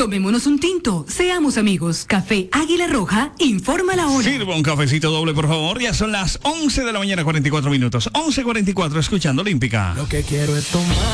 Tomémonos un tinto, seamos amigos. Café Águila Roja, informa la hora. Sirva un cafecito doble, por favor. Ya son las 11 de la mañana, 44 minutos. 11:44, escuchando Olímpica. Lo que quiero es tomar.